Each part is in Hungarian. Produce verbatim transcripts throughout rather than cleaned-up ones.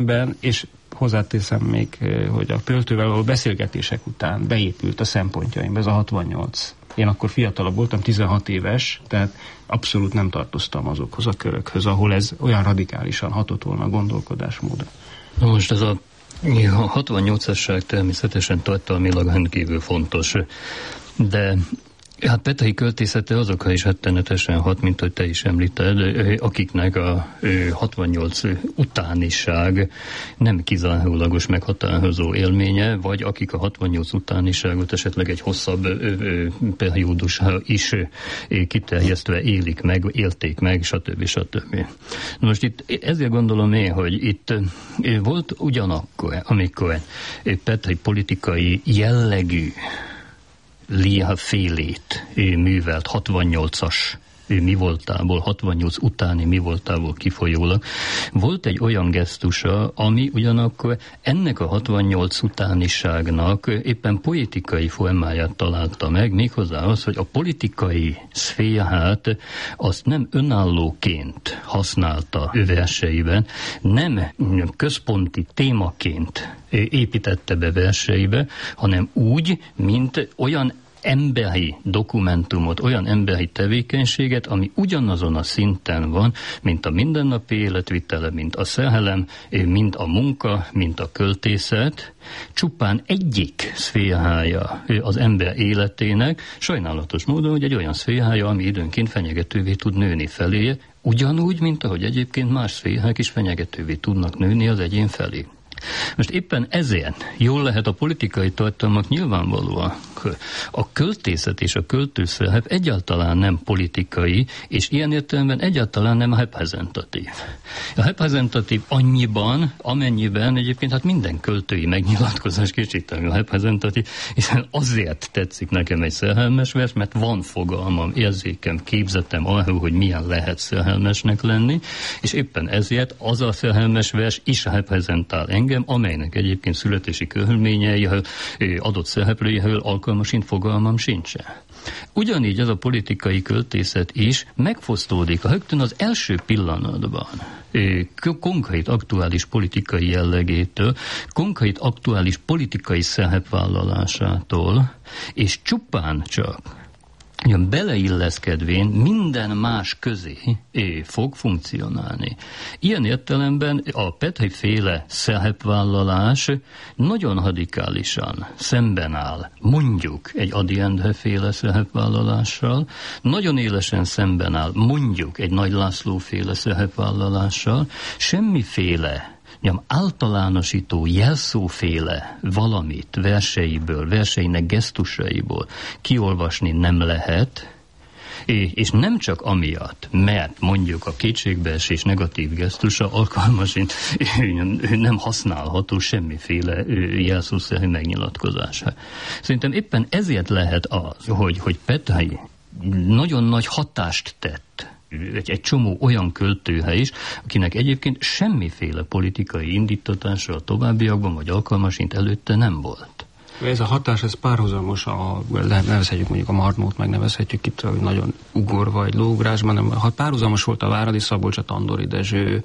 És hozzáteszem még, hogy a Pöltővel való beszélgetések után beépült a szempontjaimba ez a hatvannyolc. Én akkor fiatalabb voltam, tizenhat éves, tehát abszolút nem tartoztam azokhoz a körökhöz, ahol ez olyan radikálisan hatott volna a gondolkodásmódra. Most ez a hatvannyolcasság természetesen tartalmilag rendkívül fontos, de hát Petay költészete azokra is rettenetesen hat, mint hogy te is említed, akiknek a hatvannyolc utániság nem kizárólagos meghatározó élménye, vagy akik a hatvannyolc utániságot esetleg egy hosszabb periódusra is kiterjesztve élik meg, élték meg, stb. stb. Most itt ezért gondolom én, hogy itt volt ugyanakkor, amikor Petay politikai jellegű Léha félét művelt hatvannyolcas mi voltából, hatvannyolc utáni mi voltából kifolyólag. Volt egy olyan gesztusa, ami ugyanakkor ennek a hatvannyolc utániságnak éppen politikai formáját találta meg, méghozzá az, hogy a politikai szférát azt nem önállóként használta ő verseiben, nem központi témaként építette be verseibe, hanem úgy, mint olyan emberi dokumentumot, olyan emberi tevékenységet, ami ugyanazon a szinten van, mint a mindennapi életvitele, mint a szerelem, mint a munka, mint a költészet, csupán egyik szférája az ember életének, sajnálatos módon, hogy egy olyan szférája, ami időnként fenyegetővé tud nőni feléje, ugyanúgy, mint ahogy egyébként más szférák is fenyegetővé tudnak nőni az egyén felé. Most éppen ezért jól lehet a politikai tartalmak nyilvánvalóan. A költészet és a költőszerep egyáltalán nem politikai, és ilyen értelemben egyáltalán nem reprezentatív. A reprezentatív annyiban, amennyiben egyébként hát minden költői megnyilatkozás kétségtelenül reprezentatív, hiszen azért tetszik nekem egy szerelmes vers, mert van fogalmam, érzékem, képzetem arról, hogy milyen lehet szerelmesnek lenni, és éppen ezért az a szerelmes vers is reprezentál engem, amelynek egyébként születési körülményeiről, adott szereplőjéről alkalmasint fogalmam sincsen. Ugyanígy ez a politikai költészet is megfosztódik rögtön az első pillanatban konkrét aktuális politikai jellegétől, konkrét aktuális politikai szerepvállalásától, és csupán csak beleilleszkedvén minden más közé fog funkcionálni. Ilyen értelemben a Petay-féle szerepvállalás nagyon radikálisan szemben áll mondjuk egy Ady Endre-féle szerepvállalással, nagyon élesen szemben áll mondjuk egy Nagy László-féle szerepvállalással, semmiféle nyom, általánosító, jelszóféle valamit verseiből, verseinek gesztusaiból kiolvasni nem lehet, és nem csak amiatt, mert mondjuk a kétségbeesés negatív gesztusa alkalmasint nem használható semmiféle jelszószerű megnyilatkozása. Szerintem éppen ezért lehet az, hogy, hogy Petay nagyon nagy hatást tett Egy, egy csomó olyan költőhe is, akinek egyébként semmiféle politikai indítatása a továbbiakban, vagy alkalmasint előtte nem volt. Ez a hatás, ez párhuzamos, a, nevezhetjük mondjuk a Marnót, megnevezhetjük itt, hogy nagyon ugor vagy lóugrásban, nem, ha párhuzamos volt a Váradi Szabolcs, a Tandori Dezső,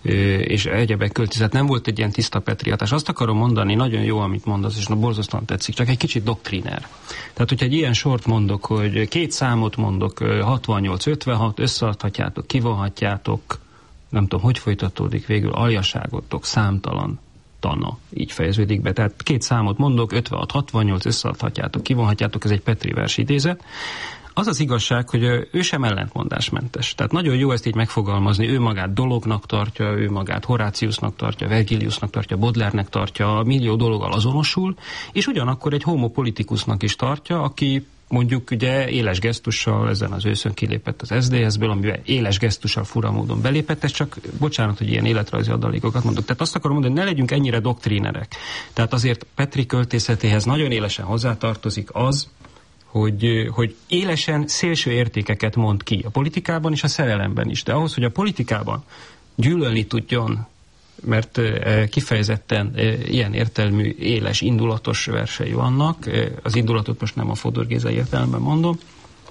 és egyebek költészet, nem volt egy ilyen tiszta petriatás. Azt akarom mondani, nagyon jó, amit mondasz, és na, borzasztóan tetszik, csak egy kicsit doktriner. Tehát, hogyha egy ilyen sort mondok, hogy két számot mondok, hatvannyolc ötvenhat, összeadhatjátok, kivonhatjátok, nem tudom, hogy folytatódik végül, aljaságotok, számtalan tana, így fejeződik be. Tehát két számot mondok, ötvenhat, hatvannyolc, összeadhatjátok, kivonhatjátok, ez egy Petry vers idézet. Az az igazság, hogy ő sem ellentmondásmentes. Tehát nagyon jó ezt így megfogalmazni, ő magát dolognak tartja, ő magát Horáciusnak tartja, Vergiliusnak tartja, Baudelairenek tartja, millió dologgal azonosul, és ugyanakkor egy homo politikusnak is tartja, aki mondjuk ugye éles gesztussal ezen az őszön kilépett az es zé dé es-ből, amivel éles gesztussal fura módon belépett, ez csak, bocsánat, hogy ilyen életrajzi adalékokat mondok. Tehát azt akarom mondani, hogy ne legyünk ennyire doktrínerek. Tehát azért Petry költészetéhez nagyon élesen hozzátartozik az, hogy, hogy élesen szélső értékeket mond ki a politikában és a szerelemben is. De ahhoz, hogy a politikában gyűlölni tudjon, mert kifejezetten ilyen értelmű, éles, indulatos versei vannak, az indulatot most nem a Fodor Géza értelemben mondom,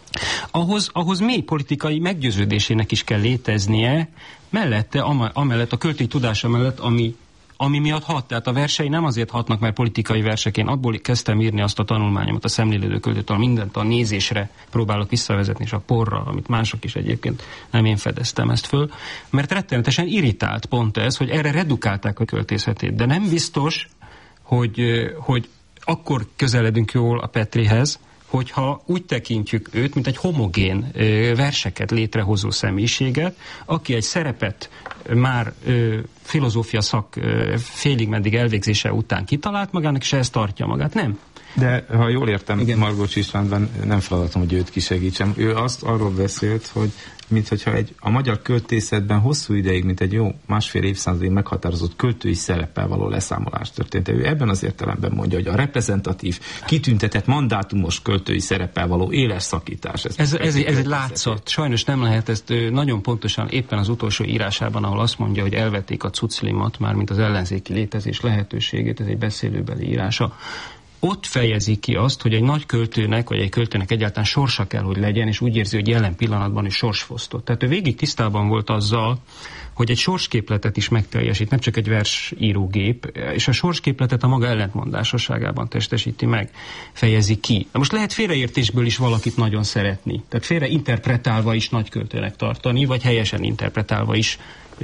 ahhoz, ahhoz mély politikai meggyőződésének is kell léteznie, mellette, amellett a költői tudása mellett, ami ami miatt hat. Tehát a versei nem azért hatnak, mert politikai versek. Én abból kezdtem írni azt a tanulmányomat a szemlélődő költőtől, mindent a nézésre próbálok visszavezetni, és a porra, amit mások is egyébként, nem én fedeztem ezt föl, mert rettenetesen irritált pont ez, hogy erre redukálták a költészetét. De nem biztos, hogy, hogy akkor közeledünk jól a Petrihez, hogyha úgy tekintjük őt, mint egy homogén ö, verseket létrehozó személyiséget, aki egy szerepet már ö, filozófia szak ö, félig meddig elvégzése után kitalált magának, és ehhez tartja magát. Nem. De ha jól értem, igen. Margócs Istvánban nem feladatom, hogy őt kisegítsem. Ő azt arról beszélt, hogy mint hogyha egy, a magyar költészetben hosszú ideig, mint egy jó másfél évszázadig meghatározott költői szereppel való leszámolás történt. Ő ebben az értelemben mondja, hogy a reprezentatív, kitüntetett mandátumos költői szereppel való éles szakítás. Ez, ez, ez, ez egy látszat. Sajnos nem lehet ezt nagyon pontosan éppen az utolsó írásában, ahol azt mondja, hogy elvették a cuclimat, mármint az ellenzéki létezés lehetőségét, ez egy beszélőbeli írása. Ott fejezi ki azt, hogy egy nagy költőnek, vagy egy költőnek egyáltalán sorsa kell, hogy legyen, és úgy érzi, hogy jelen pillanatban is sorsfosztott. Tehát ő végig tisztában volt azzal, hogy egy sorsképletet is megteljesít, nem csak egy versírógép, és a sorsképletet a maga ellentmondásosságában testesíti meg, fejezi ki. Na most lehet félreértésből is valakit nagyon szeretni, tehát félre interpretálva is nagy költőnek tartani, vagy helyesen interpretálva is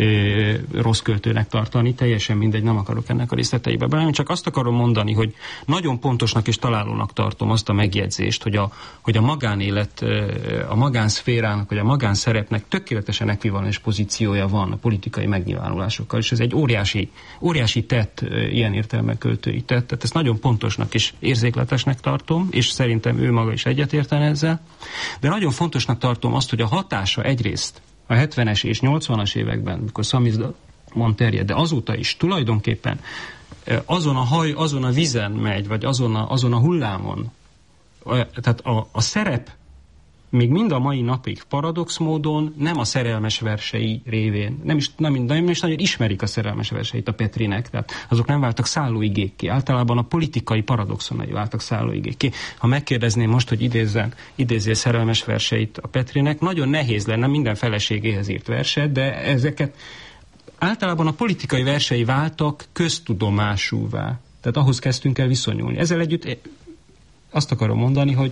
Ö, rossz költőnek tartani, teljesen mindegy, nem akarok ennek a részleteibe belemenni, csak azt akarom mondani, hogy nagyon pontosnak és találónak tartom azt a megjegyzést, hogy a, hogy a magánélet, a magánszférának, vagy a magánszerepnek tökéletesen ekvivalens pozíciója van a politikai megnyilvánulásokkal, és ez egy óriási, óriási tett, ilyen értelemben költői tett, tehát ezt nagyon pontosnak és érzékletesnek tartom, és szerintem ő maga is egyetérten ezzel, de nagyon fontosnak tartom azt, hogy a hatása egyrészt a hetvenes és nyolcvanas években, mikor szamizdatban terjed, de azóta is tulajdonképpen azon a haj, azon a vizen megy, vagy azon a, azon a hullámon. Tehát a, a szerep még mind a mai napig paradox módon nem a szerelmes versei révén, nem is, nem, nem is nagyon ismerik a szerelmes verseit a Petrinek, tehát azok nem váltak szállóigékké. Általában a politikai paradoxonai váltak szállóigékké. Ha megkérdezném most, hogy idézzen, idézzél szerelmes verseit a Petrinek, nagyon nehéz lenne, minden feleségéhez írt verset, de ezeket általában a politikai versei váltak köztudomásúvá. Tehát ahhoz kezdtünk el viszonyulni. Ezzel együtt azt akarom mondani, hogy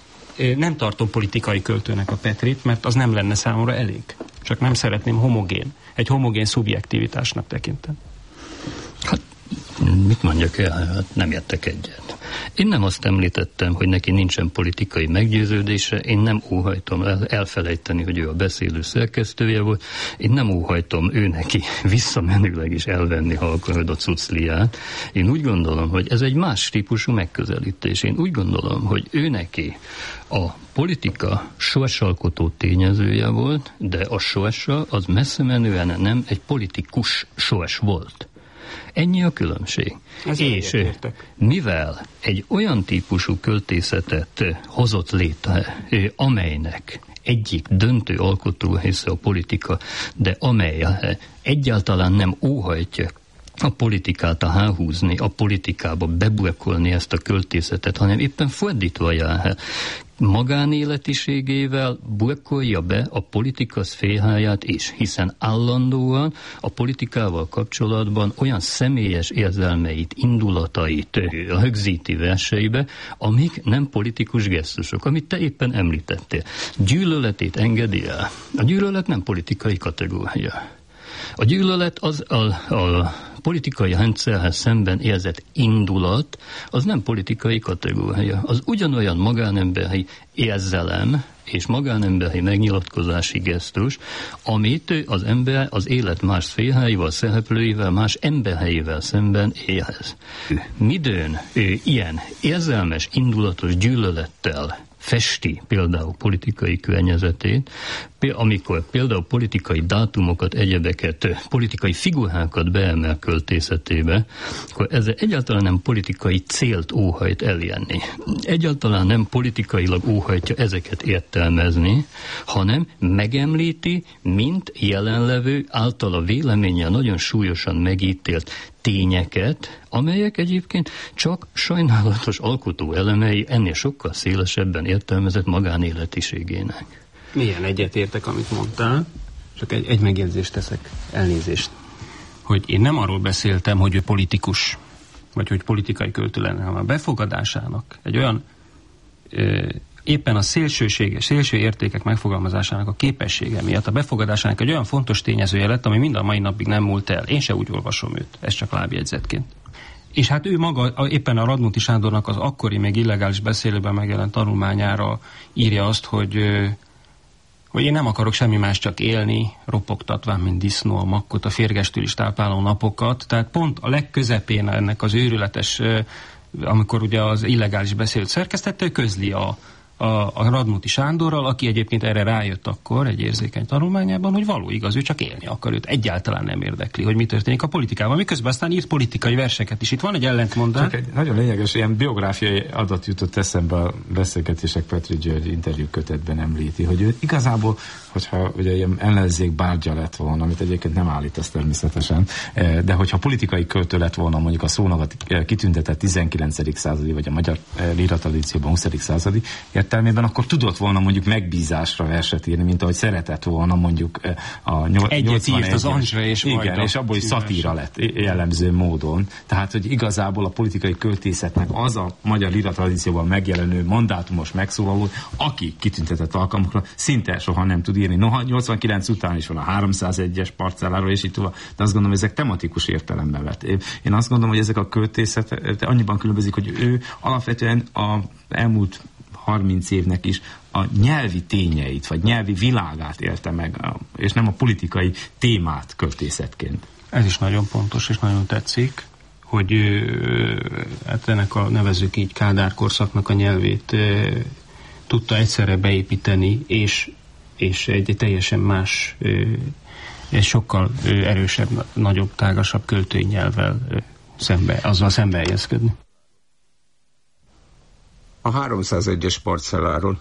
nem tartom politikai költőnek a Petrit, mert az nem lenne számomra elég. Csak nem szeretném homogén, egy homogén szubjektivitásnak tekintem. Hát, mit mondjak el? Hát nem értek egyet. Én nem azt említettem, hogy neki nincsen politikai meggyőződése, én nem óhajtom el, elfelejteni, hogy ő a beszélő szerkesztője volt, én nem óhajtom ő neki visszamenőleg is elvenni, ha akarod, a cucliát. Én úgy gondolom, hogy ez egy más típusú megközelítés. Én úgy gondolom, hogy ő neki a politika sorsalkotó tényezője volt, de a sorsa az messze menően nem egy politikus sors volt. Ennyi a különbség. Ez és mivel egy olyan típusú költészetet hozott létre, amelynek egyik döntő alkotó része a politika, de amely egyáltalán nem óhajtja a politikát húzni, a politikába beburkolni ezt a költészetet, hanem éppen fordítva jár. Magánéletiségével burkolja be a politika szféráját is, hiszen állandóan a politikával kapcsolatban olyan személyes érzelmeit, indulatait rögzíti verseibe, amik nem politikus gesztusok, amit te éppen említettél. Gyűlöletét engedi el. A gyűlölet nem politikai kategória. A gyűlölet az a, a politikai rendszerhez szemben érzett indulat, az nem politikai kategória. Az ugyanolyan magánemberi érzelem és magánemberi megnyilatkozási gesztus, amit az ember az élet más szféráival, szereplőivel, más embereivel szemben érez. Midőn ő ilyen érzelmes, indulatos gyűlölettel festi például politikai környezetét, amikor például politikai dátumokat, egyebeket, politikai figurákat beemel költészetébe, akkor ezzel egyáltalán nem politikai célt óhajt elérni. Egyáltalán nem politikailag óhajtja ezeket értelmezni, hanem megemlíti, mint jelenlevő, általa véleménye nagyon súlyosan megítélt tényeket, amelyek egyébként csak sajnálatos alkotó elemei ennél sokkal szélesebben értelmezett magánéletiségének. Milyen egyetértek, amit mondtál, csak egy, egy megjegyzést teszek, elnézést. hogy én nem arról beszéltem, hogy ő politikus, vagy hogy politikai költő lenne, hanem a befogadásának egy olyan ö, éppen a szélsőséges, szélső értékek megfogalmazásának a képessége miatt a befogadásának egy olyan fontos tényezője lett, ami mind a mai napig nem múlt el. Én se úgy olvasom őt, ez csak lábjegyzetként. És hát ő maga éppen a Radnóti Sándornak az akkori még illegális beszélőben megjelent tanulmányára írja azt, hogy, hogy én nem akarok semmi más, csak élni, ropogtatván, mint disznó a makkot, a férgestől is tápláló napokat. Tehát pont a legközepén ennek az őrületes, amikor ugye az illegális beszélőt szerkesztette, közli a A, a Radnóti Sándorral, aki egyébként erre rájött akkor egy érzékeny tanulmányában, hogy való igaz, ő csak élni akar, őt egyáltalán nem érdekli, hogy mi történik a politikával, miközben aztán írt politikai verseket is. Itt van egy ellentmondás. Csak egy nagyon lényeges, ilyen biográfiai adat jutott eszembe a beszélgetések Petri György interjú kötetben említi, hogy ő igazából, hogyha ugye ilyen ellenzék bárgya lett volna, amit egyébként nem állítasz természetesen, de hogyha politikai költő lett volna mondjuk a szónak a kitüntetett tizenkilencedik századi, vagy a magyar líratradícióban huszadik századi értelmében, akkor tudott volna mondjuk megbízásra verset írni, mint ahogy szeretett volna mondjuk a Egyet írt az Ancsra és igen, és abból is szatíra lett jellemző módon. Tehát, hogy igazából a politikai költészetnek az a magyar líratradícióban megjelenő mandátumos megszólaló, aki kitüntetett alkalmakra, szinte soha nem tud írni. Noha nyolcvankilenc után is van a háromszázegyes parcelláról, és így tovább, de azt gondolom, ezek tematikus értelemben vett. Én azt gondolom, hogy ezek a költészet annyiban különbözik, hogy ő alapvetően a elmúlt harminc évnek is a nyelvi tényeit, vagy nyelvi világát élte meg, és nem a politikai témát költészetként. Ez is nagyon pontos, és nagyon tetszik, hogy hát ennek a nevezzük így Kádár korszaknak a nyelvét tudta egyszerre beépíteni, és, és egy, egy teljesen más, egy sokkal erősebb, nagyobb, tágasabb költői nyelvvel szembe, azzal szembeegyezkedni. A háromszázegyes parcelláról.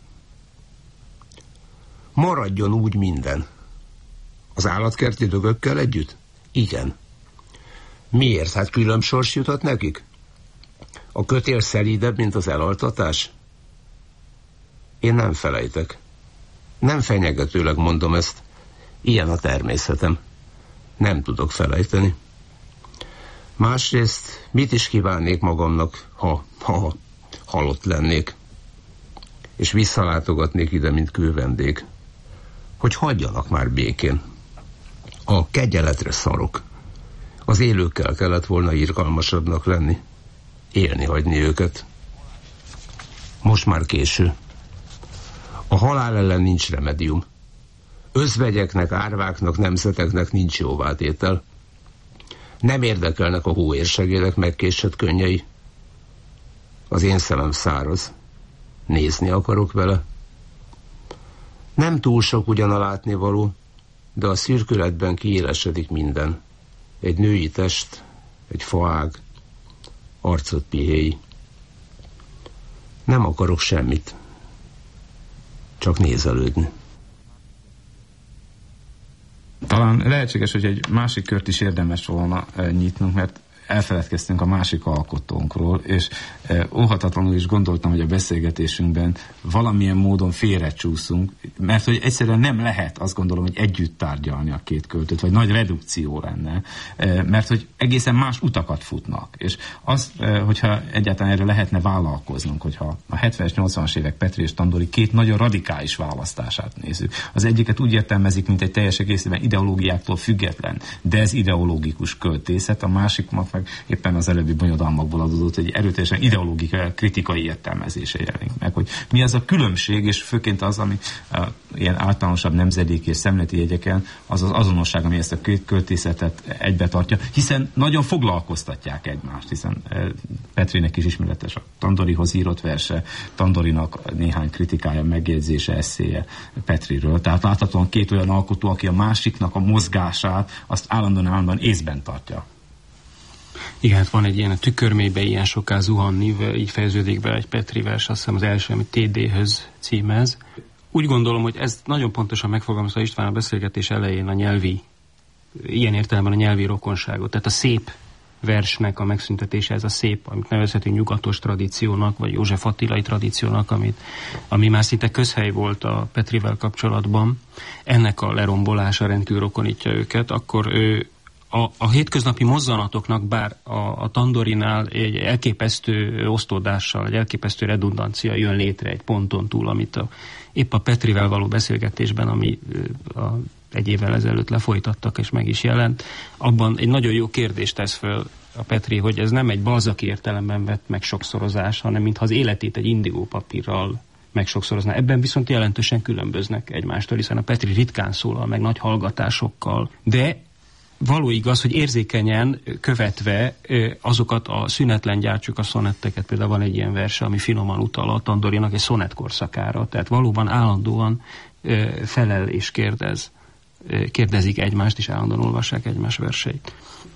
Maradjon úgy minden. Az állatkerti dögökkel együtt? Igen. Miért? Hát külön sors jutott nekik? A kötél szelídebb, mint az elaltatás? Én nem felejtek. Nem fenyegetőleg mondom ezt. Ilyen a természetem. Nem tudok felejteni. Másrészt mit is kívánnék magamnak, ha, ha halott lennék, és visszalátogatnék ide, mint külvendég, hogy hagyjanak már békén. A kegyeletre szarok. Az élőkkel kellett volna irgalmasabbnak lenni, élni hagyni őket. Most már késő. A halál ellen nincs remedium. Özvegyeknek, árváknak, nemzeteknek nincs jóvátétel. Nem érdekelnek a hóérsegélek megkésett könnyei. Az én szemem száraz. Nézni akarok vele. Nem túl sok ugyan a látnivaló, de a szürkületben kiélesedik minden. Egy női test, egy faág, arcot pihéj. Nem akarok semmit. Csak nézelődni. Talán lehetséges, hogy egy másik kört is érdemes volna nyitnunk, mert elfeledkeztünk a másik alkotónkról, és eh, óhatatlanul is gondoltam, hogy a beszélgetésünkben valamilyen módon félrecsúszunk, mert hogy egyszerűen nem lehet, azt gondolom, hogy együtt tárgyalni a két költőt, vagy nagy redukció lenne, eh, mert hogy egészen más utakat futnak. És az, eh, hogyha egyáltalán erre lehetne vállalkoznunk, hogyha a hetvenes, nyolcvanas évek Petri és Tandori két nagyon radikális választását nézzük. Az egyiket úgy értelmezik, mint egy teljes egészében ideológiáktól független, de ez ideológikus költészet, a másik meg éppen az előbbi bonyodalmakból adódott, hogy erőteljesen ideológikai, kritikai értelmezése jelenik meg, hogy mi az a különbség, és főként az, ami uh, ilyen általánosabb nemzedéki és szemleti jegyeken, az az azonosság, ami ezt a két költészetet egybe tartja, hiszen nagyon foglalkoztatják egymást, hiszen uh, Petrinek is ismeretes a Tandorihoz írott verse, Tandorinak néhány kritikája, megjegyzése, eszéje Petriről. Tehát láthatóan két olyan alkotó, aki a másiknak a mozgását, azt állandóan állandóan észben tartja. Igen, hát van egy ilyen a tükörmélybe ilyen soká zuhanni, így fejeződik be egy Petri vers, azt hiszem az első, amit té dé-höz címez. Úgy gondolom, hogy ez nagyon pontosan megfogalmazta István a beszélgetés elején a nyelvi, ilyen értelemben a nyelvi rokonságot. Tehát a szép versnek a megszüntetése, ez a szép, amit nevezhetünk nyugatos tradíciónak, vagy József Attilai tradíciónak, amit, ami már szinte közhely volt a Petrivel kapcsolatban. Ennek a lerombolása rendkívül rokonítja őket, akkor ő a, a hétköznapi mozzanatoknak, bár a, a tandorinál egy elképesztő osztódással, egy elképesztő redundancia jön létre egy ponton túl, amit a, épp a Petrivel való beszélgetésben, ami a, egy évvel ezelőtt lefolytattak, és meg is jelent, abban egy nagyon jó kérdést tesz föl a Petri, hogy ez nem egy balzaki értelemben vett megsokszorozás, hanem mintha az életét egy indigó papírral megsokszorozná. Ebben viszont jelentősen különböznek egymástól, hiszen a Petri ritkán szólal meg nagy hallgatásokkal, de való igaz, hogy érzékenyen követve azokat a szünetlen gyártsuk a szonetteket, például van egy ilyen verse, ami finoman utal a Tandorinak egy szonett korszakára, tehát valóban állandóan felel és kérdez, kérdezik egymást, és állandóan olvassák egymás verseit.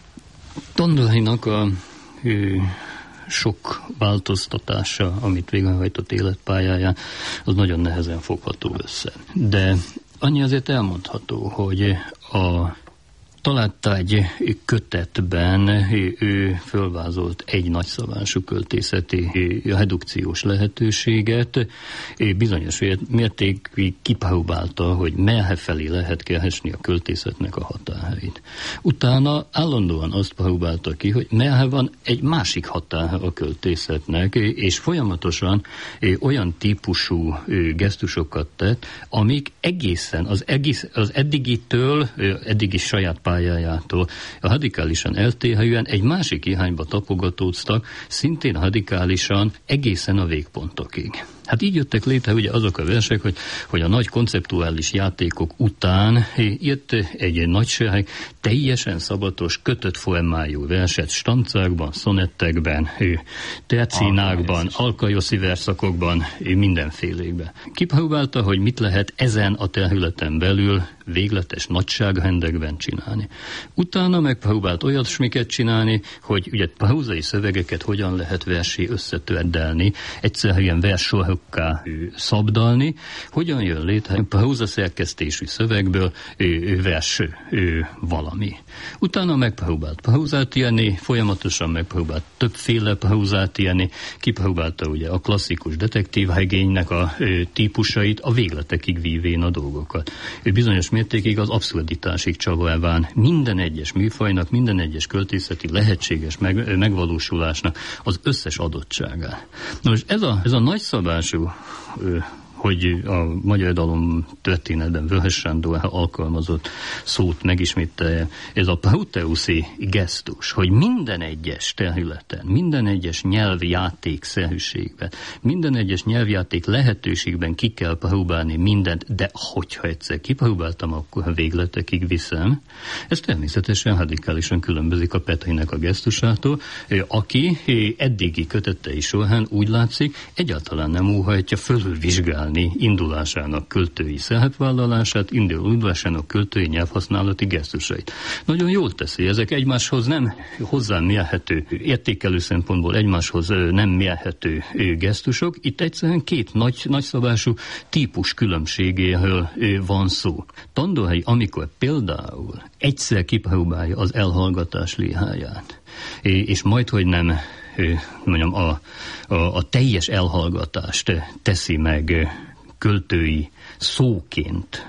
Tandorinak a ő, sok változtatása, amit végrehajtott életpályáján, az nagyon nehezen fogható össze. De annyi azért elmondható, hogy a Taláttárgy kötetben ő fölvázolt egy nagyszabású költészeti redukciós lehetőséget, bizonyos mértékig kipróbálta, hogy merre felé lehet keresni a költészetnek a határhelyét. Utána állandóan azt próbálta ki, hogy merre van egy másik határ a költészetnek, és folyamatosan olyan típusú gesztusokat tett, amik egészen az, egész, az eddigitől, eddigi saját pályájától radikálisan eltérően egy másik irányba tapogatóztak, szintén radikálisan egészen a végpontokig. Hát így jöttek létre ugye azok a versek, hogy, hogy a nagy konceptuális játékok után jött egy nagy sereg teljesen szabatos, kötött formájú verset stancákban, szonettekben, tercinákban, alkajoszi verszakokban, mindenfélékben. Kipróbálta, hogy mit lehet ezen a területen belül végletes nagyságrendekben csinálni. Utána megpróbált olyasmiket csinálni, hogy ugye prózai szövegeket hogyan lehet versé összetördelni, egyszerűen verssorokká szabdalni, hogyan jön létre próza szerkesztésű szövegből ő, vers ő, valami. Utána megpróbált prózát írni, folyamatosan megpróbált többféle prózát írni, kipróbálta ugye a klasszikus detektívregénynek a ő, típusait, a végletekig vívén a dolgokat. Ő bizonyos mértékig az abszurditásig csavarván minden egyes műfajnak, minden egyes költészeti lehetséges meg, megvalósulásnak az összes adottságát. Na most ez a, ez a nagyszabású, hogy a magyar dalom történetben Vörös Sándor alkalmazott szót megismételje, ez a proteuszi gesztus, hogy minden egyes területen, minden egyes nyelvjáték szerűségben, minden egyes nyelvjáték lehetőségben ki kell próbálni mindent, de hogyha egyszer kipróbáltam, akkor a végletekig viszem. Ez természetesen radikálisan különbözik a Petrinek a gesztusától, aki eddigi kötetei során úgy látszik, egyáltalán nem óhajtja fölülvizsgálni indulásának költői szerepvállalását, indulásának költői nyelvhasználati gesztusait. Nagyon jól teszi, ezek egymáshoz nem hozzá mérhető, értékelő szempontból egymáshoz nem mérhető gesztusok. Itt egyszerűen két nagy, nagyszabású típus különbségéről van szó. Tandori, amikor például egyszer kipróbálja az elhallgatás léháját, és majd, hogy nem mondjam, a, a, a teljes elhallgatást teszi meg költői szóként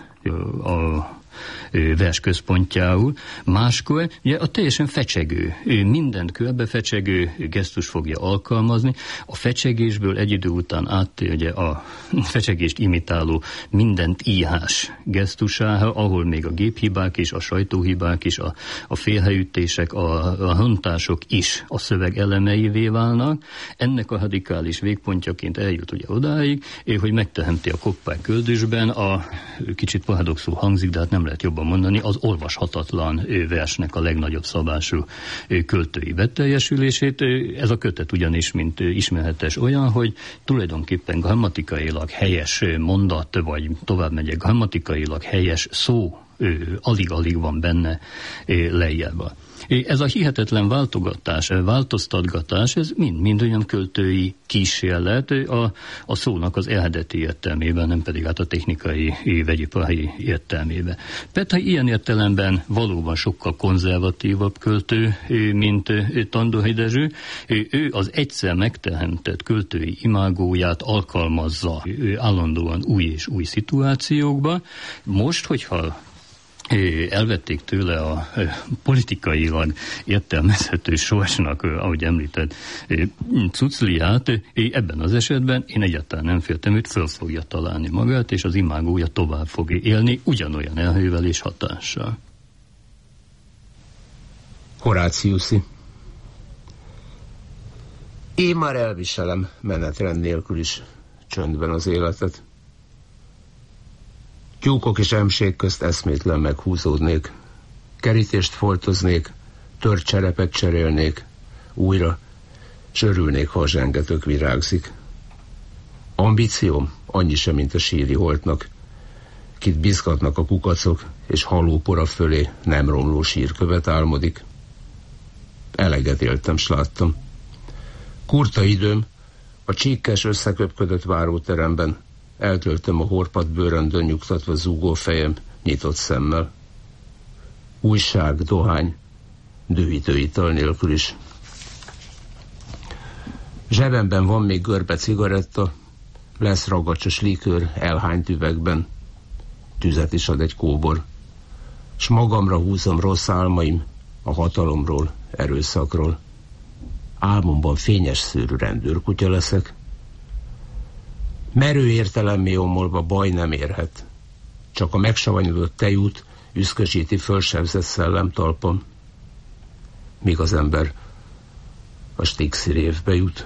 a vers központjául. Máskor ugye a teljesen fecsegő, mindent körbefecsegő gesztus fogja alkalmazni. A fecsegésből egy idő után áttér ugye a fecsegést imitáló mindent írás gesztusára, ahol még a géphibák is, a sajtóhibák is, a, a félreütések, a, a rontások is a szöveg elemeivé válnak. Ennek a radikális végpontjaként eljut ugye odáig, hogy megteremti a koppák köldösben, a kicsit paradoxul hangzik, de hát nem lehet jobban mondani, az olvashatatlan versnek a legnagyobb szabású költői beteljesülését. Ez a kötet ugyanis, mint ismerhetes, olyan, hogy tulajdonképpen grammatikailag helyes mondat, vagy tovább megyek, grammatikailag helyes szó alig-alig van benne lejjebb. Ez a hihetetlen váltogatás, változtatgatás, ez mind-mind olyan költői kísérlet a, a szónak az eredeti értelmében, nem pedig hát a technikai, vegyipari értelmében. Petri ilyen értelemben valóban sokkal konzervatívabb költő, mint Tandori Dezső. Ő az egyszer megteremtett költői imágóját alkalmazza állandóan új és új szituációkba. Most, hogyha elvették tőle a politikailag értelmezhető sorsnak, ahogy említett, cucliát, ebben az esetben én egyáltalán nem féltem, őt föl fogja találni magát, és az imágója tovább fog élni ugyanolyan elhővel és hatással. Horáciuszi. Én már elviselem menetrend nélkül is csöndben az életet. Tyúkok és emség közt eszmétlen meghúzódnék. Kerítést foltoznék, tört cserepet cserélnék, újra, s örülnék, ha a zsengetők virágzik. Ambícióm annyi sem, mint a síri holtnak, kit bizgatnak a kukacok, és halópora fölé nem romló sírkövet álmodik. Eleget éltem, s láttam. Kurta időm, a csíkkes összeköpködött váróteremben eltöltöm a horpadt bőröndön nyugtatva zúgó fejem nyitott szemmel. Újság, dohány, dühítő ital nélkül is. Zsebemben van még görbe cigaretta, lesz ragacsos likőr elhányt üvegben, tüzet is ad egy kóbor, s magamra húzom rossz álmaim a hatalomról, erőszakról. Álmomban fényes szőrű rendőrkutya leszek. Merő értelemmé omolva baj nem érhet. Csak a megsavanyodott tejút üszkösíti fölsebzett szellemtalpam, míg az ember a Stixi révbe jut.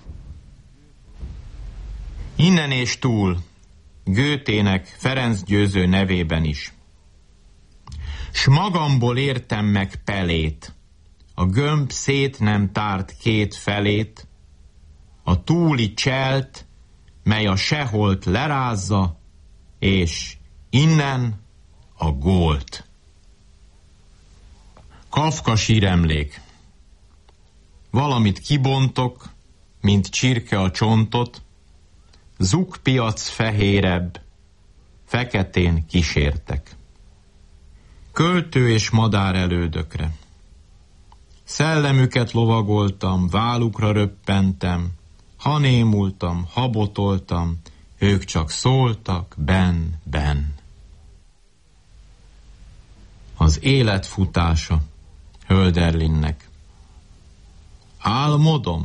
Innen és túl, Goethének Ferenc Győző nevében is. S magamból értem meg Pelét, a gömb szét nem tárt két felét, a túli cselt, mely a seholt lerázza, és innen a gólt. Kafka síremlék. Valamit kibontok, mint csirke a csontot, zugpiac fehérebb, feketén kísértek. Költő és madár elődökre. Szellemüket lovagoltam, válukra röppentem, ha némultam, ha botoltam, ők csak szóltak ben, ben. Az élet futása Hölderlinnek. Álmodom,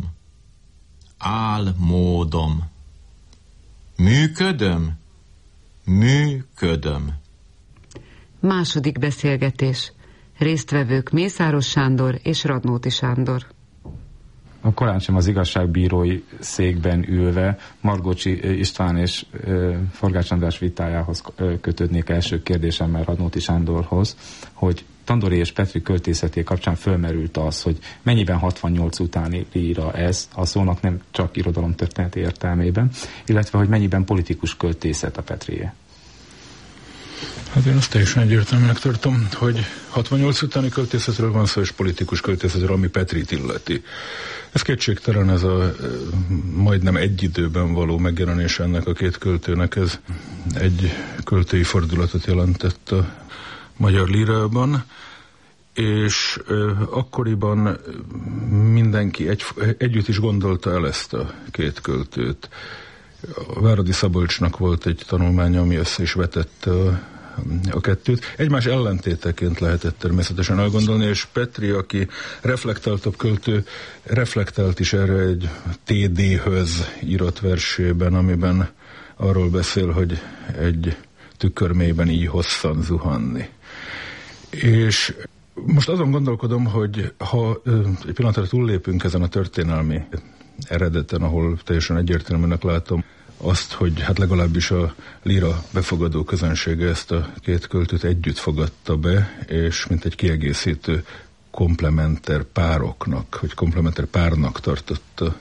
álmódom. Működöm, működöm. Második beszélgetés. Résztvevők Mészáros Sándor és Radnóti Sándor. A korán sem az igazságbírói székben ülve Margócsi István és uh, Forgács András vitájához uh, kötődnék első kérdésemmel Radnóti Sándorhoz, hogy Tandori és Petri költészeté kapcsán fölmerült az, hogy mennyiben hatvannyolc utáni líra ez, a szónak nem csak irodalomtörténeti értelmében, illetve hogy mennyiben politikus költészet a Petrié. Hát én azt teljesen egyértelműnek tartom, hogy hatvannyolc utáni költészetről van szó, és politikus költészetről, ami Petrit illeti. Ez kétségtelen, ez a majdnem egy időben való megjelenés ennek a két költőnek, ez egy költői fordulatot jelentett a magyar lírában, és akkoriban mindenki egy, együtt is gondolta el ezt a két költőt. A Váradi Szabolcsnak volt egy tanulmánya, ami össze is vetette a a kettőt. Egymás ellentéteként lehetett természetesen elgondolni, és Petri, aki reflektáltabb költő, reflektált is erre egy té dé-höz írott versében, amiben arról beszél, hogy egy tükörmélyben így hosszan zuhanni. És most azon gondolkodom, hogy ha egy pillanatra túllépünk ezen a történelmi eredeten, ahol teljesen egyértelműnek látom azt, hogy hát legalábbis a líra befogadó közönsége ezt a két költőt együtt fogadta be, és mint egy kiegészítő komplementer pároknak, vagy komplementer párnak tartotta.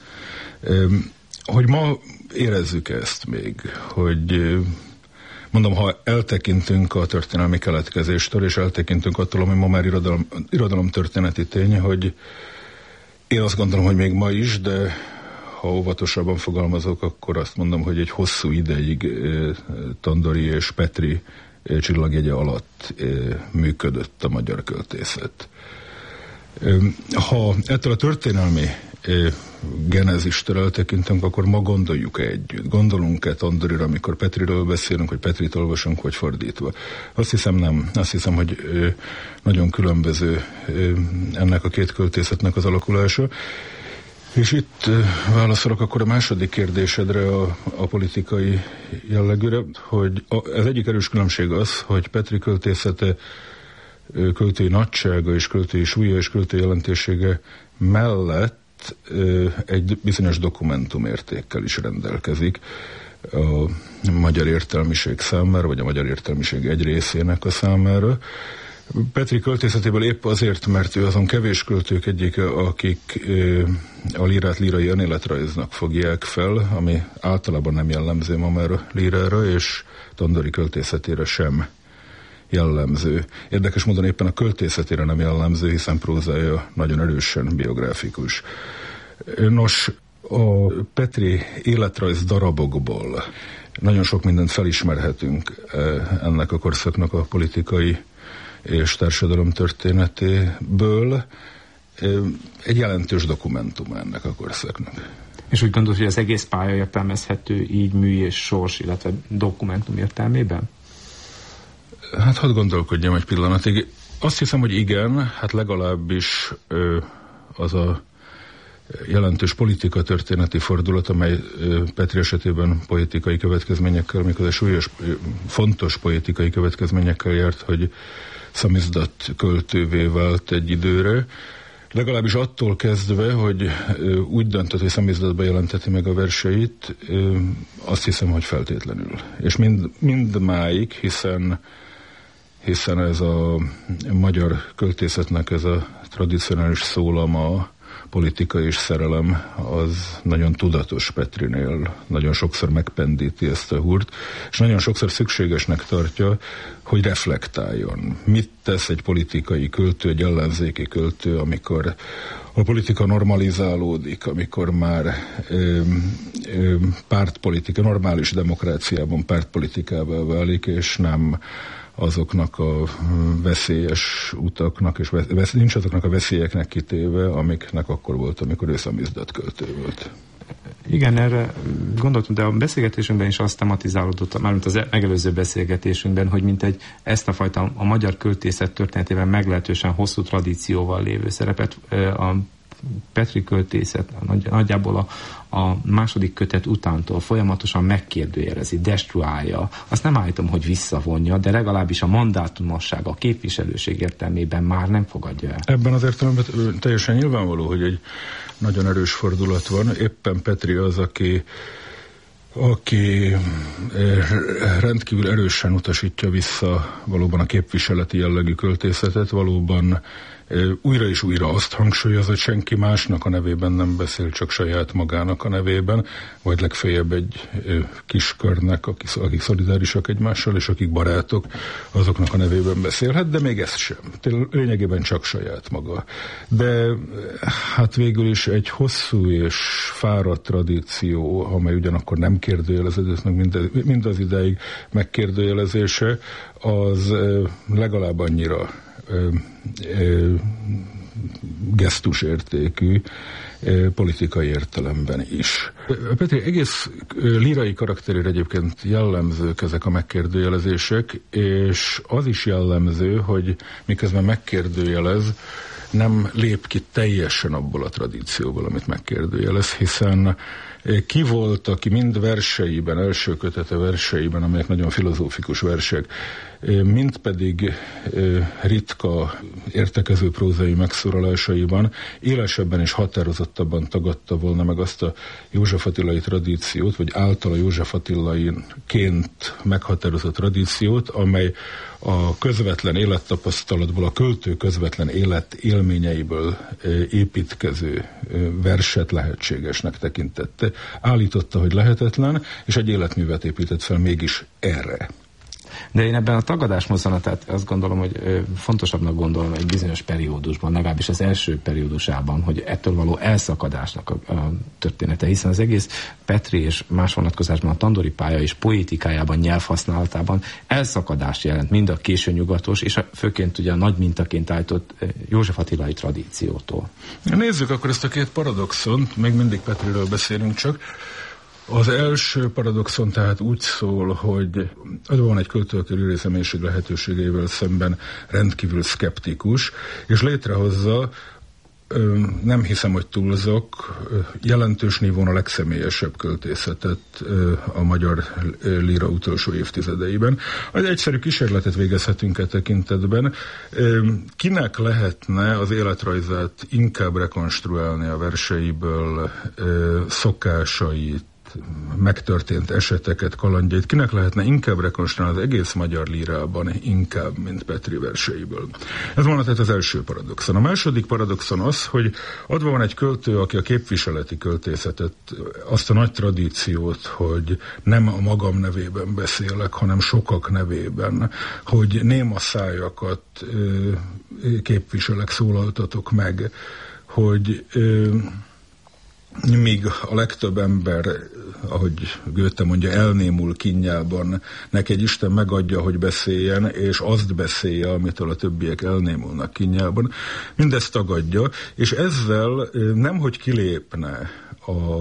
Hogy ma érezzük ezt még, hogy mondom, ha eltekintünk a történelmi keletkezéstől, és eltekintünk attól, ami ma már irodalom, irodalomtörténeti tény, hogy én azt gondolom, hogy még ma is, de ha óvatosabban fogalmazok, akkor azt mondom, hogy egy hosszú ideig Tandori és Petri csillagjegye alatt működött a magyar költészet. Ha ettől a történelmi genezistől eltekintünk, akkor ma gondoljuk együtt. Gondolunk-e Tandorira, amikor Petriről beszélünk, hogy Petrit olvasunk, vagy fordítva? Azt hiszem nem. Azt hiszem, hogy nagyon különböző ennek a két költészetnek az alakulása. És itt válaszolok akkor a második kérdésedre, a, a politikai jellegűre, hogy a, ez egyik erős különbség az, hogy Petri költészete költői nagysága és költői súlya és költői jelentősége mellett egy bizonyos dokumentumértékkel is rendelkezik a magyar értelmiség számára, vagy a magyar értelmiség egy részének a számára. Petri költészetéből épp azért, mert ő azon kevés költők egyike, akik a lírát lírai önéletrajznak fogják fel, ami általában nem jellemző ma már a lírára, és Tandori költészetére sem jellemző. Érdekes módon éppen a költészetére nem jellemző, hiszen prózája nagyon erősen biográfikus. Nos, a Petri életrajz darabokból nagyon sok mindent felismerhetünk ennek a korszaknak a politikai és társadalom történetéből. Egy jelentős dokumentum ennek a korszaknak. És úgy gondolod, hogy az egész pálya értelmezhető így mű és sors, illetve dokumentum értelmében? Hát hadd gondolkodjam egy pillanatig. Azt hiszem, hogy igen, hát legalábbis ö, az a jelentős politika történeti fordulat, amely ö, Petri esetében politikai következményekkel, mikor a súlyos, ö, fontos politikai következményekkel járt, hogy szamizdat költővé vált egy időre. Legalábbis attól kezdve, hogy ö, úgy döntött, hogy szamizdatba jelenteti meg a verseit, ö, azt hiszem, hogy feltétlenül. És mind, mindmáig, hiszen hiszen ez a magyar költészetnek ez a tradicionális szólama, politika és szerelem, az nagyon tudatos Petrinél, nagyon sokszor megpendíti ezt a húrt, és nagyon sokszor szükségesnek tartja, hogy reflektáljon. Mit tesz egy politikai költő, egy ellenzéki költő, amikor a politika normalizálódik, amikor már ö, ö, pártpolitika, normális demokráciában pártpolitikává válik, és nem azoknak a veszélyes utaknak, és vesz, nincs azoknak a veszélyeknek kitéve, amiknek akkor volt, amikor ő szamizdat költő volt. Igen, erre gondoltam, de a beszélgetésünkben is azt tematizálódott, mármint az megelőző beszélgetésünkben, hogy mint egy ezt a fajta a magyar költészet történetében meglehetősen hosszú tradícióval lévő szerepet a Petri költészet nagyjából a, a második kötet utántól folyamatosan megkérdőjelezi, destruálja. Azt nem állítom, hogy visszavonja, de legalábbis a mandátumosság, a képviselőség értelmében már nem fogadja el. Ebben az értelemben teljesen nyilvánvaló, hogy egy nagyon erős fordulat van. Éppen Petri az, aki aki rendkívül erősen utasítja vissza valóban a képviseleti jellegű költészetet, valóban újra és újra azt hangsúlyozza, hogy senki másnak a nevében nem beszél, csak saját magának a nevében, vagy legfeljebb egy kis körnek, akik, akik szolidárisak egymással, és akik barátok, azoknak a nevében beszélhet, de még ez sem. Lényegében csak saját maga. De hát végül is egy hosszú és fáradt tradíció, amely ugyanakkor nem kérdőjeleződött meg mindaz, mindaz idáig megkérdőjelezése, az legalább annyira Ö, ö, gesztusértékű ö, politikai értelemben is. Petri egész ö, lírai karakterére egyébként jellemzők ezek a megkérdőjelezések, és az is jellemző, hogy miközben megkérdőjelez, nem lép ki teljesen abból a tradícióból, amit megkérdőjelez, hiszen ki volt, aki mind verseiben, első kötete verseiben, amelyek nagyon filozófikus versek, mind pedig ritka értekező prózai megszólalásaiban élesebben és határozottabban tagadta volna meg azt a József Attilai tradíciót, vagy általa József Attilaiként meghatározott tradíciót, amely a közvetlen élettapasztalatból, a költő közvetlen élet élményeiből építkező verset lehetségesnek tekintette. Állította, hogy lehetetlen, és egy életművet épített fel mégis erre. De én ebben a tagadás mozzanatát azt gondolom, hogy fontosabbnak gondolom egy bizonyos periódusban, legalábbis az első periódusában, hogy ettől való elszakadásnak a, a története, hiszen az egész Petry és más vonatkozásban a tandori pálya és poétikájában, nyelvhasználatában elszakadást jelent mind a késő nyugatos, és a, főként ugye a nagy mintaként állított József Attilai tradíciótól. Nézzük akkor ezt a két paradoxont, még mindig Petryről beszélünk csak. Az első paradoxon tehát úgy szól, hogy adva van egy költő, aki űri személyiség lehetőségeivel szemben rendkívül szkeptikus, és létrehozza, nem hiszem, hogy túlzok, jelentős nívón a legszemélyesebb költészetet a magyar líra utolsó évtizedeiben. Egy egyszerű kísérletet végezhetünk e tekintetben. Kinek lehetne az életrajzát inkább rekonstruálni a verseiből, szokásait, megtörtént eseteket, kalandjait, kinek lehetne inkább rekonstruálni az egész magyar lírában inkább, mint Petry verseiből. Ez van tehát az első paradoxon. A második paradoxon az, hogy adva van egy költő, aki a képviseleti költészetet, azt a nagy tradíciót, hogy nem a magam nevében beszélek, hanem sokak nevében, hogy néma szájakat képviselek, szólaltatok meg, hogy míg a legtöbb ember, ahogy Goethe mondja, elnémul kínjában, neki egy Isten megadja, hogy beszéljen, és azt beszélje, amitől a többiek elnémulnak kínjában. Mindezt tagadja, és ezzel nemhogy kilépne a,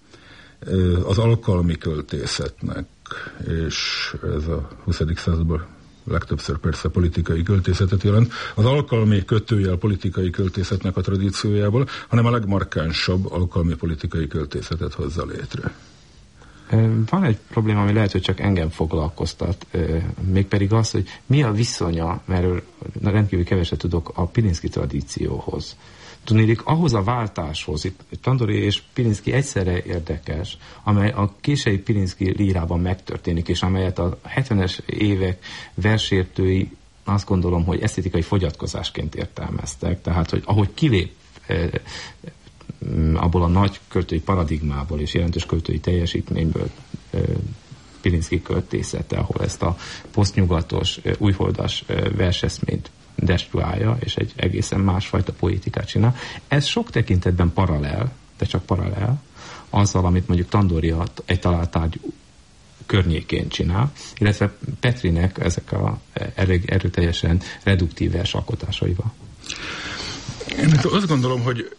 az alkalmi költészetnek, és ez a huszadik században legtöbbször persze politikai költészetet jelent, az alkalmi kötőjel politikai költészetnek a tradíciójából, hanem a legmarkánsabb alkalmi politikai költészetet hozza létre. Van egy probléma, ami lehet, hogy csak engem foglalkoztat, mégpedig az, hogy mi a viszonya, mert rendkívül keveset tudok a Pilinszky tradícióhoz. Tudnélik, ahhoz a váltáshoz, itt Tandori és Pilinszky egyszerre érdekes, amely a késői Pilinszky lírában megtörténik, és amelyet a hetvenes évek versértői azt gondolom, hogy esztétikai fogyatkozásként értelmeztek. Tehát, hogy ahogy kilép eh, abból a nagy költői paradigmából és jelentős költői teljesítményből eh, Pilinszky költészete, ahol ezt a posztnyugatos, eh, újholdas eh, verseszményt destruálja, és egy egészen másfajta poétikát csinál. Ez sok tekintetben paralel, de csak paralel, azzal, amit mondjuk Tandori egy találtárgy környékén csinál, illetve Petrynek ezek a erő, erőteljesen reduktív versalkotásaival. Én azt gondolom, hogy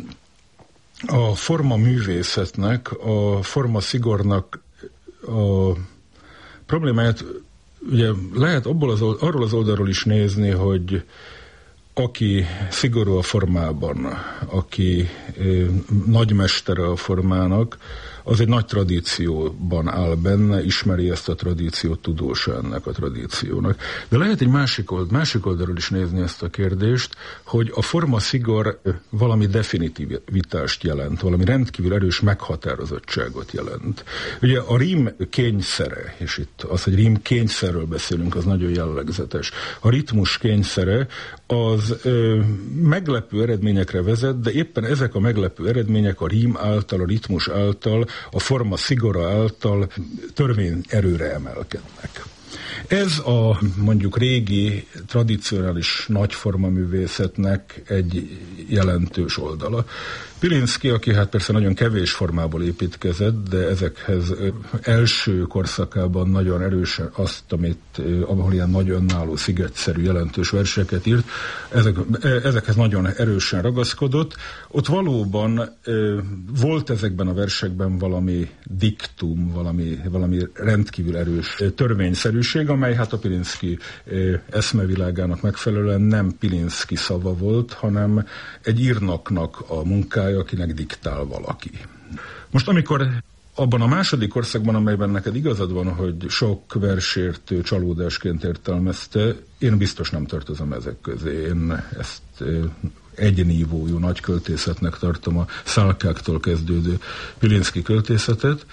a forma művészetnek, a forma szigornak a problémáját ugye lehet abból az, arról az oldalról is nézni, hogy aki szigorú a formában, aki eh, nagymestere a formának, az egy nagy tradícióban áll benne, ismeri ezt a tradíciót, tudósa ennek a tradíciónak. De lehet egy másik, old, másik oldalról is nézni ezt a kérdést, hogy a forma szigor valami definitivitást jelent, valami rendkívül erős meghatározottságot jelent. Ugye a rím kényszere, és itt az, hogy rím kényszerről beszélünk, az nagyon jellegzetes. A ritmus kényszere az ö, meglepő eredményekre vezet, de éppen ezek a meglepő eredmények a rím által, a ritmus által, a forma szigora által törvény erőre emelkednek. Ez a mondjuk régi, tradicionális nagyformaművészetnek egy jelentős oldala. Pilinszky, aki hát persze nagyon kevés formából építkezett, de ezekhez első korszakában nagyon erősen azt, amit, ahol ilyen nagy önálló szigetszerű jelentős verseket írt, ezek, ezekhez nagyon erősen ragaszkodott. Ott valóban volt ezekben a versekben valami diktum, valami, valami rendkívül erős törvényszerűség, amely hát a Pilinszky eszmevilágának megfelelően nem Pilinszky szava volt, hanem egy írnoknak a munkája, akinek diktál valaki. Most amikor abban a második korszakban, amelyben neked igazad van, hogy sok versértő csalódásként értelmezte, én biztos nem tartozom ezek közé. Én ezt egynívójú nagy költészetnek tartom, a szálkáktól kezdődő Pilinszky költészetet.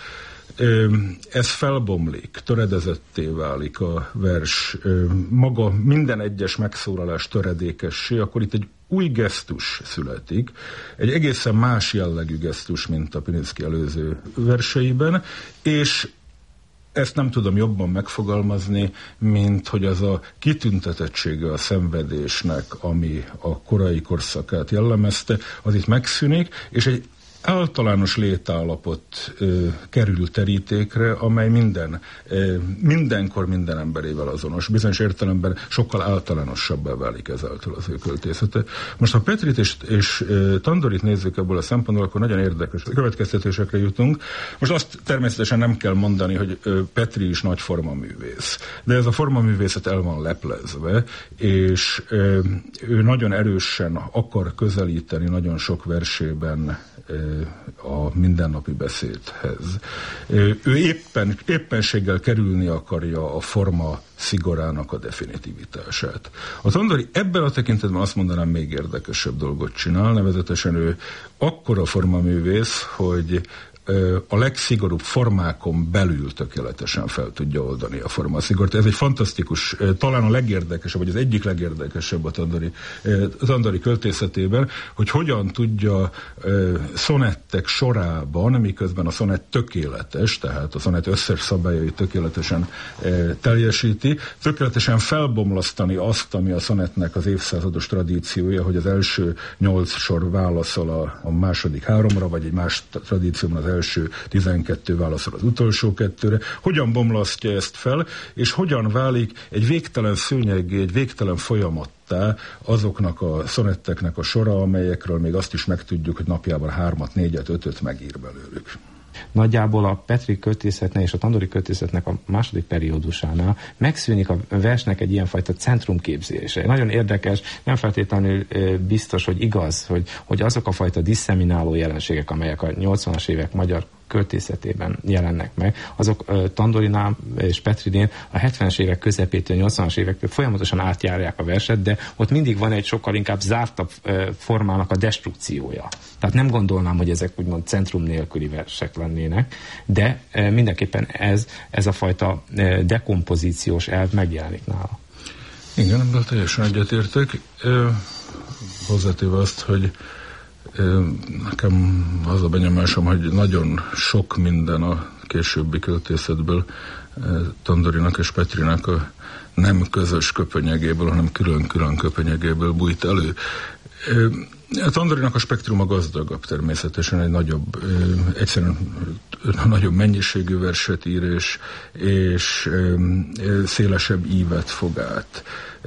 Ez felbomlik, töredezetté válik a vers, maga minden egyes megszólalás töredékessé, akkor itt egy új gesztus születik, egy egészen más jellegű gesztus, mint a Pilinszky előző verseiben, és ezt nem tudom jobban megfogalmazni, mint hogy az a kitüntetettsége a szenvedésnek, ami a korai korszakát jellemezte, az itt megszűnik, és egy általános létállapot ö, kerül terítékre, amely minden, ö, mindenkor minden emberével azonos. Bizonyos értelemben sokkal általánosabbá válik ezáltal az ő költészete. Most ha Petrit és, és ö, Tandorit nézzük ebből a szempontból, akkor nagyon érdekes következtetésekre jutunk. Most azt természetesen nem kell mondani, hogy ö, Petri is nagy formaművész. De ez a formaművészet el van leplezve, és ö, ő nagyon erősen akar közelíteni nagyon sok versében a mindennapi beszédhez. Ő éppen, éppenséggel kerülni akarja a forma szigorának a definitivitását. A Tandori ebben a tekintetben azt mondanám még érdekesebb dolgot csinál, nevezetesen ő akkora formaművész, hogy a legszigorúbb formákon belül tökéletesen fel tudja oldani a formaszigort. Ez egy fantasztikus, talán a legérdekesebb, vagy az egyik legérdekesebb a Tandori, a Tandori költészetében, hogy hogyan tudja szonettek sorában, miközben a szonett tökéletes, tehát a szonett összes szabályai tökéletesen teljesíti, tökéletesen felbomlasztani azt, ami a szonettnek az évszázados tradíciója, hogy az első nyolc sor válaszol a, a második háromra, vagy egy más tradícióban az első tizenkettő válaszol az utolsó kettőre, hogyan bomlasztja ezt fel, és hogyan válik egy végtelen szőnyeggé, egy végtelen folyamattá azoknak a szonetteknek a sora, amelyekről még azt is megtudjuk, hogy napjában hármat, négyet, ötöt megír belőlük. Nagyjából a Petri költészetnek és a Tandori költészetnek a második periódusánál megszűnik a versnek egy ilyenfajta centrumképzése. Nagyon érdekes, nem feltétlenül biztos, hogy igaz, hogy, hogy azok a fajta dissemináló jelenségek, amelyek a nyolcvanas évek magyar költészetében jelennek meg, azok uh, Tandorinál és Petrinél a hetvenes évek közepétől, nyolcvanas évektől folyamatosan átjárják a verset, de ott mindig van egy sokkal inkább zártabb uh, formának a destrukciója. Tehát nem gondolnám, hogy ezek úgymond centrum nélküli versek lennének, de uh, mindenképpen ez, ez a fajta uh, dekompozíciós elv megjelenik nála. Igen, ebből teljesen egyetértek. Uh, hozzátéve azt, hogy nekem az a benyomásom, hogy nagyon sok minden a későbbi költészetből Tandorinak és Petrinek a nem közös köpenyegéből, hanem külön-külön köpenyegéből bújt elő. Tandorinak a spektruma gazdagabb természetesen, egy nagyobb, egyszerűen nagyobb mennyiségű verset ír, és, és szélesebb ívet fog át.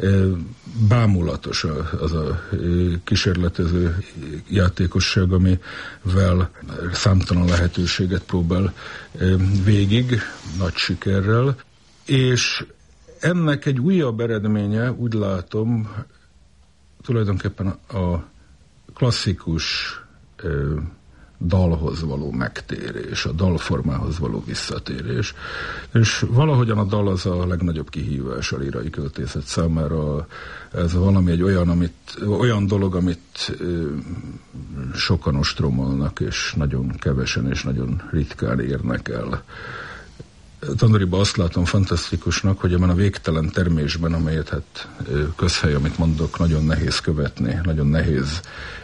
Bámulatos az a kísérletező játékosság, amivel számtalan lehetőséget próbál végig, nagy sikerrel, és ennek egy újabb eredménye, úgy látom, tulajdonképpen a klasszikus ö, dalhoz való megtérés, a dalformához való visszatérés. És valahogyan a dal az a legnagyobb kihívás a lírai költészet számára. Ez valami egy olyan, amit, olyan dolog, amit ö, sokan ostromolnak, és nagyon kevesen és nagyon ritkán érnek el. Tandoriban azt látom fantasztikusnak, hogy ebben a végtelen termésben, amelyet hát közhely, amit mondok, nagyon nehéz követni, nagyon nehéz,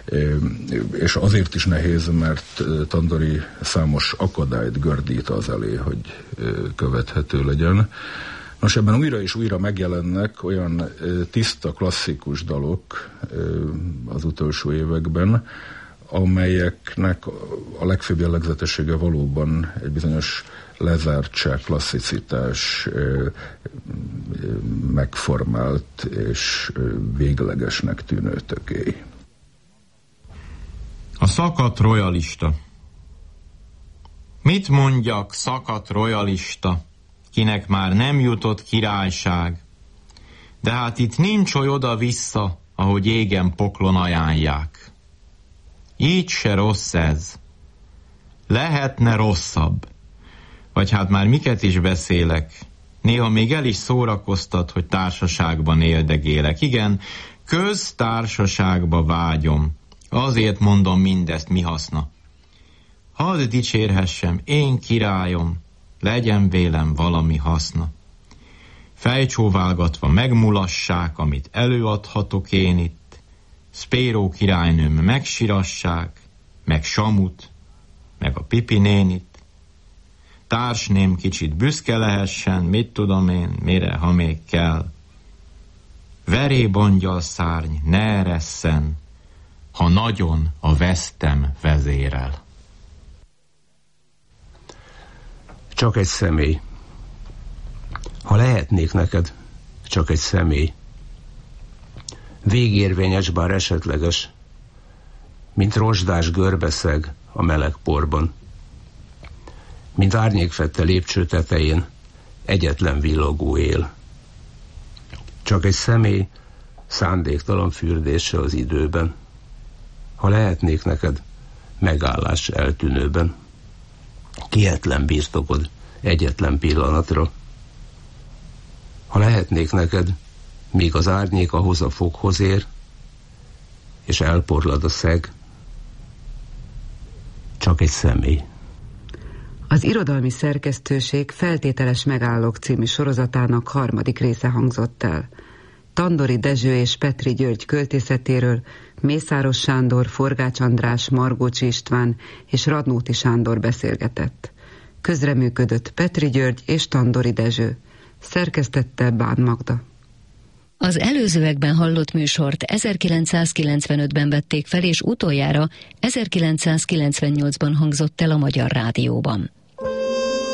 és azért is nehéz, mert Tandori számos akadályt gördít az elé, hogy követhető legyen. Nos, ebben újra és újra megjelennek olyan tiszta, klasszikus dalok az utolsó években, amelyeknek a legfőbb jellegzetessége valóban egy bizonyos lezártság, klasszicitás, megformált és véglegesnek tűnő tökély. A szakadt royalista. Mit mondjak, szakadt royalista, kinek már nem jutott királyság? De hát itt nincs oly oda-vissza, ahogy égen poklon ajánlják. Így se rossz ez. Lehetne rosszabb. Vagy hát már miket is beszélek. Néha még el is szórakoztat, hogy társaságban éldegélek. Igen, köztársaságba vágyom. Azért mondom mindezt, mi haszna. Hadd dicsérhessem, én királyom, legyen vélem valami haszna. Fejcsóválgatva megmulassák, amit előadhatok én itt. Spéró királynőm megsirassák, meg Samut, meg a Pipi nénit. társném kicsit büszke lehessen, mit tudom én, mire, ha még kell. Verébangyal szárny, ne eresszen, ha nagyon a vesztem vezérel. Csak egy személy. Ha lehetnék neked, csak egy személy. Végérvényes, bár esetleges, mint rozsdás görbeszeg a meleg porban. Mint árnyékfette lépcső tetején egyetlen villogó él. Csak egy személy szándéktalan fürdése az időben. Ha lehetnék neked, megállás eltűnőben. Kietlen birtokod egyetlen pillanatra. Ha lehetnék neked, míg az árnyék ahhoz a fokhoz ér, és elporlad a szeg, csak egy személy. Az irodalmi szerkesztőség Feltételes megállók című sorozatának harmadik része hangzott el. Tandori Dezső és Petri György költészetéről Mészáros Sándor, Forgács András, Margócsi István és Radnóti Sándor beszélgetett. Közreműködött Petri György és Tandori Dezső. Szerkesztette Bán Magda. Az előzőekben hallott műsort ezerkilencszázkilencvenötben vették fel, és utoljára ezerkilencszázkilencvennyolcban hangzott el a Magyar Rádióban.